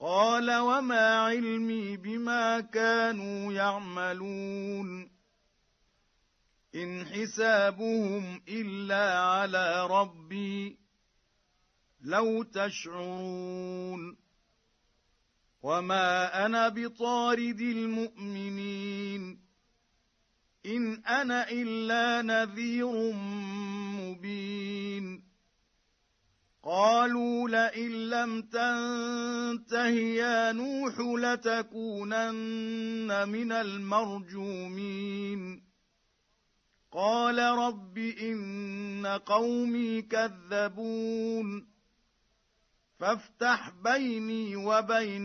قال وما علمي بما كانوا يعملون إن حسابهم إلا على ربي لو تشعرون وما أنا بطارد المؤمنين إن أنا إلا نذير مبين قالوا لئن لم تنته يا نوح لتكونن من المرجومين قال رب إن قومي كذبون فافتح بيني وبين